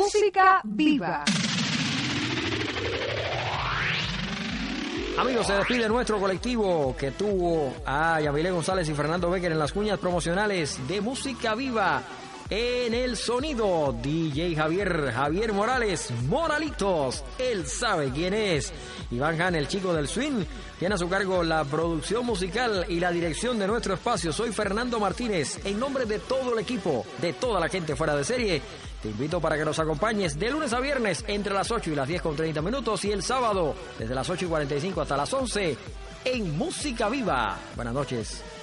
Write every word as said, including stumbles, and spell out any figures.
Música Viva. Amigos, se despide nuestro colectivo que tuvo a Yamile González y Fernando Becker en las cuñas promocionales de Música Viva. En el sonido, D J Javier, Javier Morales, Moralitos, él sabe quién es. Iván Han, el chico del swing, tiene a su cargo la producción musical y la dirección de nuestro espacio. Soy Fernando Martínez, en nombre de todo el equipo, de toda la gente fuera de serie. Te invito para que nos acompañes de lunes a viernes entre las ocho y las diez con treinta minutos y el sábado desde las ocho y cuarenta y cinco hasta las once en Música Viva. Buenas noches.